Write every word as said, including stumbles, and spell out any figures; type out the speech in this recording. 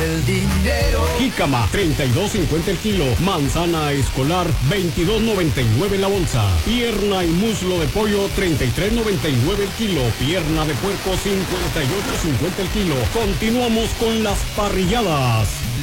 el dinero. Jícama, treinta y dos cincuenta el kilo. Manzana escolar, veintidós noventa y nueve la bolsa. Pierna y muslo de pollo, treinta y tres noventa y nueve el kilo. Pierna de puerco, cincuenta y ocho cincuenta el kilo. Continuamos con las parrilladas.